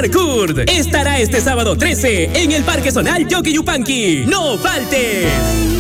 Harcourt estará este sábado 13 en el Parque Zonal Yoki Yupanqui. ¡No faltes!